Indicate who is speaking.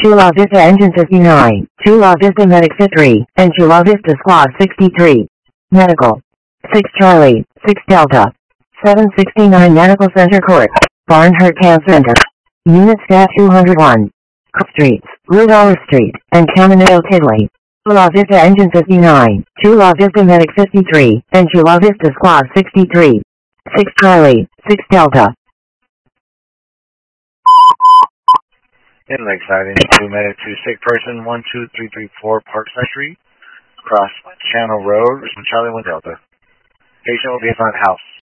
Speaker 1: Chula Vista Engine 59, Chula Vista Medic 3, and Chula Vista Squad 63. Medical. 6 Charlie, 6 Delta. 769 Medical Center Court. Barnhart Cancer Center. Unit Staff 201. Cook Streets, Rudolph Street, and Camineo Tiddly. Chula Vista Engine 59, Chula Vista Medic 53, and Chula Vista Squad 63. 6 Charlie, 6 Delta.
Speaker 2: In Lakeside, Engine 2 Medic 2, sick person 12334 Park Century, Cross Channel Road, Richmond Charlie 1 Delta. Patient will be in front house.